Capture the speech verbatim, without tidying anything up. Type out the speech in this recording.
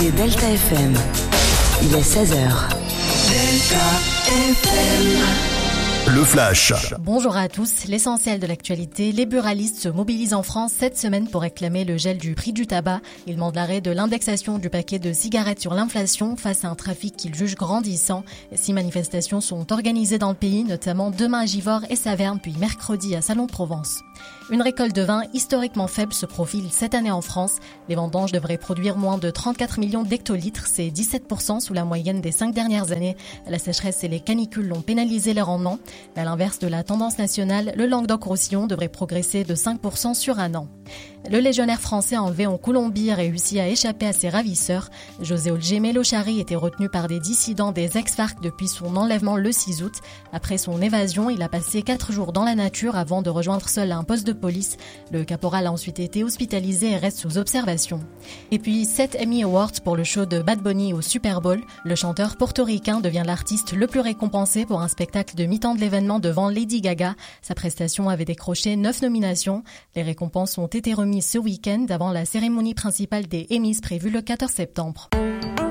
écoutez Delta F M. Il est seize heures. Delta F M. Le Flash. Bonjour à tous. L'essentiel de l'actualité, les buralistes se mobilisent en France cette semaine pour réclamer le gel du prix du tabac. Ils demandent l'arrêt de l'indexation du paquet de cigarettes sur l'inflation face à un trafic qu'ils jugent grandissant. Six manifestations sont organisées dans le pays, notamment demain à Givors et Saverne, puis mercredi à Salon-de-Provence. Une récolte de vin historiquement faible se profile cette année en France. Les vendanges devraient produire moins de trente-quatre millions d'hectolitres, c'est dix-sept pour cent sous la moyenne des cinq dernières années. La sécheresse et les canicules ont pénalisé les rendements. À l'inverse de la tendance nationale, le Languedoc-Roussillon devrait progresser de cinq pour cent sur un an. Le légionnaire français enlevé en Colombie a réussi à échapper à ses ravisseurs. José Olgeme Lochari était retenu par des dissidents des ex-FARC depuis son enlèvement le six août. Après son évasion, il a passé quatre jours dans la nature avant de rejoindre seul un poste de police. Le caporal a ensuite été hospitalisé et reste sous observation. Et puis, sept Emmy Awards pour le show de Bad Bunny au Super Bowl. Le chanteur portoricain devient l'artiste le plus récompensé pour un spectacle de mi-temps de l'événement devant Lady Gaga. Sa prestation avait décroché neuf nominations. Les récompenses ont été remises ce week-end avant la cérémonie principale des Emmys prévue le quatorze septembre.